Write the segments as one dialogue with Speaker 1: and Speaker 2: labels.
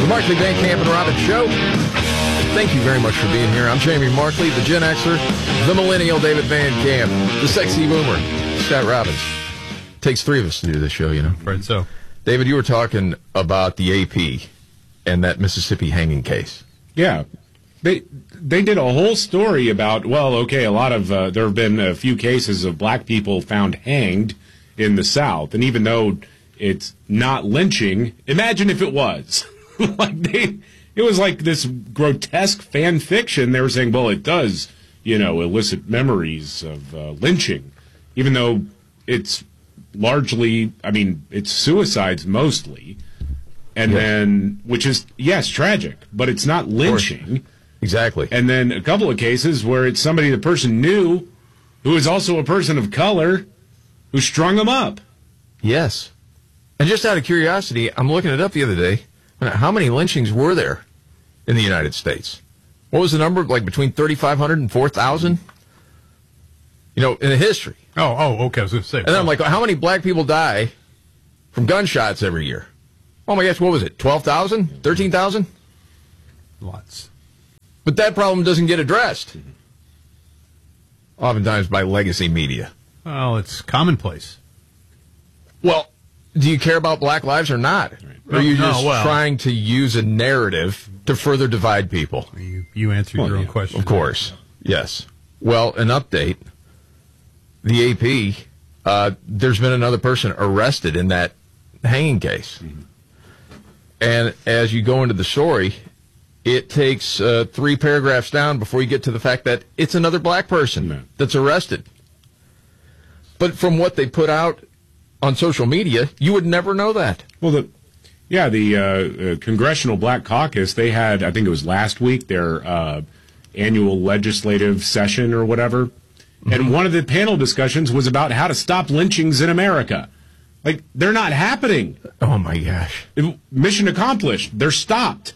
Speaker 1: The Markley Van Camp and Robbins Show. Thank you very much for being here. I'm Jamie Markley, the Gen Xer, the Millennial David Van Camp, the Sexy Boomer, Scott Robbins. Takes three of us to do this show, you know.
Speaker 2: Right, so.
Speaker 1: David, you were talking about the AP and that Mississippi hanging case.
Speaker 3: Yeah. They did a whole story about, well, okay, a lot of, there have been a few cases of black people found hanged in the South. And even though it's not lynching, imagine if it was. It was like this grotesque fan fiction. They were saying, well, it does, elicit memories of lynching, even though it's largely, it's suicides mostly. And then, which is, yes, tragic, but it's not lynching.
Speaker 1: Exactly.
Speaker 3: And then a couple of cases where it's somebody the person knew who is also a person of color who strung them up.
Speaker 1: Yes. And just out of curiosity, I'm looking it up the other day. How many lynchings were there in the United States? What was the number? Like between 3,500 and 4,000? In the history.
Speaker 2: Oh, okay. I was going to say.
Speaker 1: And then I'm like, how many black people die from gunshots every year? Oh my gosh, what was it? 12,000? 13,000?
Speaker 2: Lots.
Speaker 1: But that problem doesn't get addressed. Oftentimes by legacy media.
Speaker 2: Well, it's commonplace.
Speaker 1: Well, do you care about black lives or not? Right. Or are you just trying to use a narrative to further divide people?
Speaker 2: You answered your own question.
Speaker 1: Of course. Yes. Well, an update. The AP, there's been another person arrested in that hanging case. Mm-hmm. And as you go into the story, it takes 3 paragraphs down before you get to the fact that it's another black person that's arrested. But from what they put out on social media, you would never know that.
Speaker 3: Well, the Congressional Black Caucus, they had, I think it was last week, their annual legislative session or whatever. Mm-hmm. And one of the panel discussions was about how to stop lynchings in America. Like, they're not happening.
Speaker 1: Oh, my gosh.
Speaker 3: Mission accomplished. They're stopped.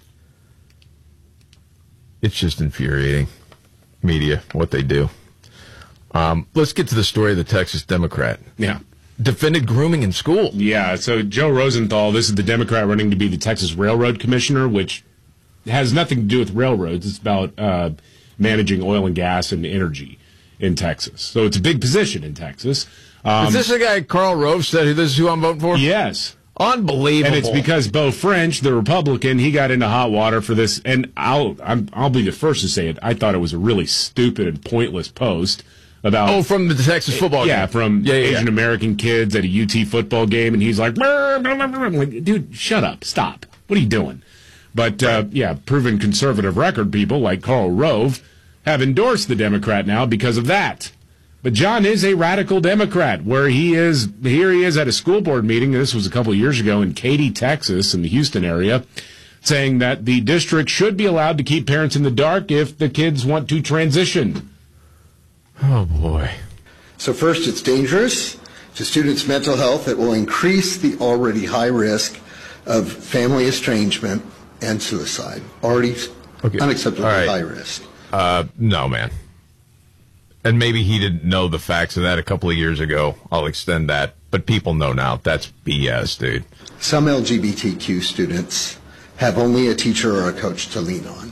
Speaker 1: It's just infuriating. Media, what they do. Let's get to the story of the Texas Democrat.
Speaker 3: Yeah.
Speaker 1: Defended grooming in school.
Speaker 3: Yeah, so Joe Rosenthal, this is the Democrat running to be the Texas Railroad Commissioner, which has nothing to do with railroads. It's about managing oil and gas and energy in Texas. So it's a big position in Texas.
Speaker 1: Is this the guy Karl Rove said this is who I'm voting for?
Speaker 3: Yes.
Speaker 1: Unbelievable.
Speaker 3: And it's because Beau French, the Republican, he got into hot water for this. And I'll be the first to say it. I thought it was a really stupid and pointless post about
Speaker 1: from the Texas football game.
Speaker 3: Yeah, from Asian American kids at a UT football game, and he's like, blah, blah, blah, blah. I'm like, dude, shut up, stop. What are you doing? But proven conservative record people like Karl Rove have endorsed the Democrat now because of that. But John is a radical Democrat, where here he is at a school board meeting, this was a couple of years ago in Katy, Texas, in the Houston area, saying that the district should be allowed to keep parents in the dark if the kids want to transition.
Speaker 1: Oh, boy.
Speaker 4: So first, it's dangerous to students' mental health. It will increase the already high risk of family estrangement and suicide. Already unacceptably high risk.
Speaker 1: No, man. And maybe he didn't know the facts of that a couple of years ago. I'll extend that. But people know now. That's BS, dude.
Speaker 4: Some LGBTQ students have only a teacher or a coach to lean on.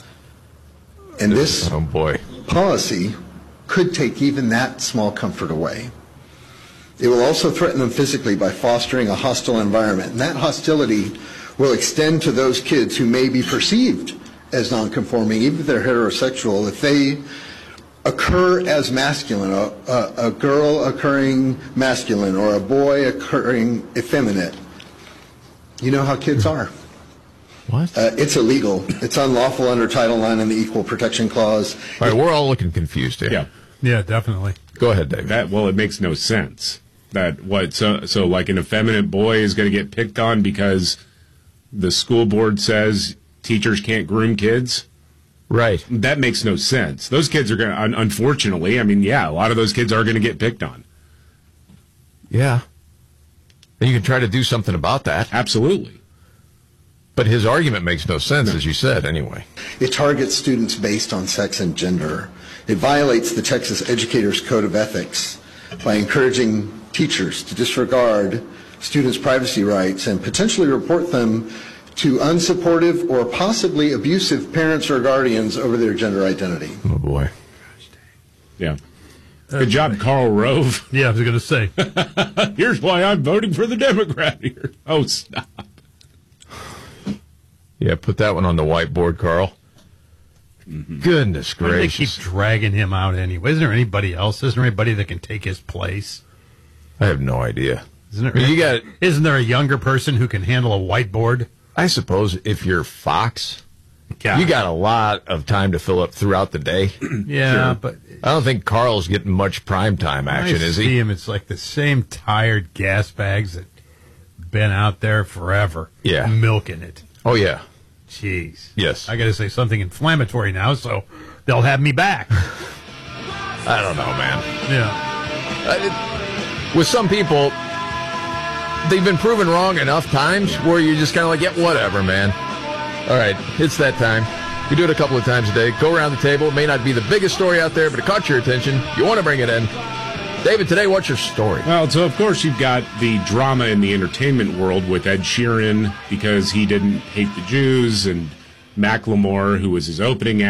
Speaker 4: And this policy could take even that small comfort away. It will also threaten them physically by fostering a hostile environment. And that hostility will extend to those kids who may be perceived as nonconforming, even if they're heterosexual. If they occur as masculine, a girl occurring masculine or a boy occurring effeminate, you know how kids are.
Speaker 1: What?
Speaker 4: It's illegal. It's unlawful under Title IX and the Equal Protection Clause.
Speaker 1: All right, we're all looking confused here.
Speaker 2: Yeah, definitely.
Speaker 1: Go ahead, David.
Speaker 3: It makes no sense. So like an effeminate boy is going to get picked on because the school board says teachers can't groom kids?
Speaker 1: Right.
Speaker 3: That makes no sense. Those kids are going to, unfortunately, a lot of those kids are going to get picked on.
Speaker 1: Yeah. And you can try to do something about that.
Speaker 3: Absolutely.
Speaker 1: But his argument makes no sense, as you said, anyway.
Speaker 4: It targets students based on sex and gender. It violates the Texas Educators Code of Ethics by encouraging teachers to disregard students' privacy rights and potentially report them to unsupportive or possibly abusive parents or guardians over their gender identity.
Speaker 1: Oh, boy.
Speaker 3: Yeah. Good job, Karl Rove.
Speaker 2: Yeah, I was going to say.
Speaker 3: Here's why I'm voting for the Democrat here. Oh, stop.
Speaker 1: Yeah, put that one on the whiteboard, Carl. Goodness
Speaker 2: Why do they
Speaker 1: gracious.
Speaker 2: keep dragging him out anyway? Isn't there anybody else? Isn't there anybody that can take his place?
Speaker 1: I have no idea.
Speaker 2: Isn't there a younger person who can handle a whiteboard?
Speaker 1: I suppose if you're Fox,
Speaker 2: God.
Speaker 1: you got a lot of time to fill up throughout the day.
Speaker 2: Yeah,
Speaker 1: Sure.
Speaker 2: but
Speaker 1: I don't think Carl's getting much primetime action,
Speaker 2: I
Speaker 1: is
Speaker 2: see
Speaker 1: he?
Speaker 2: him. It's like the same tired gas bags that been out there forever.
Speaker 1: Yeah.
Speaker 2: Milking it.
Speaker 1: Oh, yeah.
Speaker 2: Jeez.
Speaker 1: Yes.
Speaker 2: I got to say something inflammatory now, so they'll have me back.
Speaker 1: I don't know, man.
Speaker 2: Yeah.
Speaker 1: With some people, they've been proven wrong enough times where you're just kind of like, yeah, whatever, man. All right, it's that time. We do it a couple of times a day. Go around the table. It may not be the biggest story out there, but it caught your attention. You want to bring it in. David, today, what's your story?
Speaker 3: Well, so of course you've got the drama in the entertainment world with Ed Sheeran because he didn't hate the Jews, and Macklemore, who was his opening act.